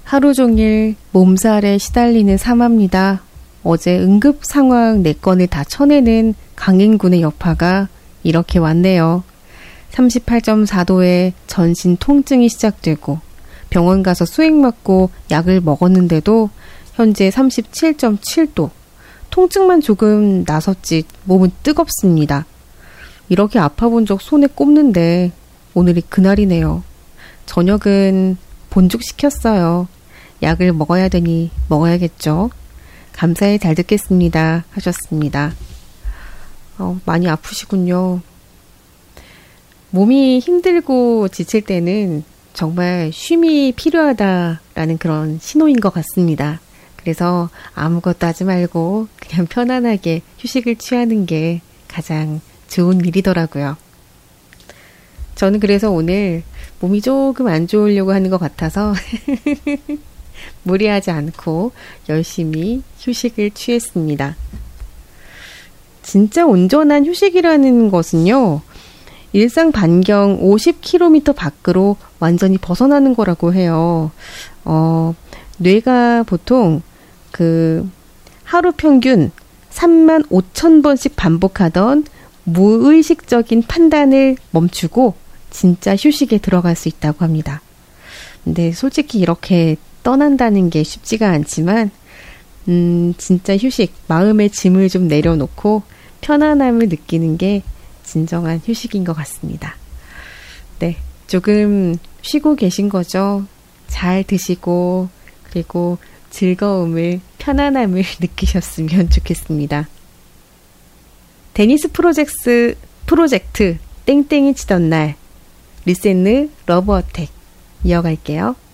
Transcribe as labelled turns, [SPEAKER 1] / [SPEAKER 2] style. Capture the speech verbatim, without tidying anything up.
[SPEAKER 1] 하루 종일 몸살에 시달리는 사마입니다. 어제 응급 상황 네 건을 다 쳐내는 강행군의 여파가 이렇게 왔네요. 삼십팔 점 사 도의 전신 통증이 시작되고 병원 가서 수액 맞고 약을 먹었는데도 현재 삼십칠 점 칠 도. 통증만 조금 나섰지 몸은 뜨겁습니다. 이렇게 아파본 적 손에 꼽는데 오늘이 그날이네요. 저녁은 본죽시켰어요. 약을 먹어야 되니 먹어야겠죠. 감사히 잘 듣겠습니다. 하셨습니다. 어, 많이 아프시군요. 몸이 힘들고 지칠 때는 정말 쉼이 필요하다라는 그런 신호인 것 같습니다. 그래서 아무것도 하지 말고 그냥 편안하게 휴식을 취하는 게 가장 좋은 일이더라고요. 저는 그래서 오늘 몸이 조금 안 좋으려고 하는 것 같아서 무리하지 않고 열심히 휴식을 취했습니다. 진짜 온전한 휴식이라는 것은요, 일상 반경 오십 킬로미터 밖으로 완전히 벗어나는 거라고 해요. 어, 뇌가 보통 그 하루 평균 삼만 오천 번씩 반복하던 무의식적인 판단을 멈추고 진짜 휴식에 들어갈 수 있다고 합니다. 근데 솔직히 이렇게 떠난다는 게 쉽지가 않지만 음, 진짜 휴식, 마음의 짐을 좀 내려놓고 편안함을 느끼는 게 진정한 휴식인 것 같습니다. 네, 조금 쉬고 계신 거죠? 잘 드시고 그리고 즐거움을, 편안함을 느끼셨으면 좋겠습니다. 데니스 프로젝트, 프로젝트 땡땡이 치던 날 리센느 러브 어택 이어갈게요.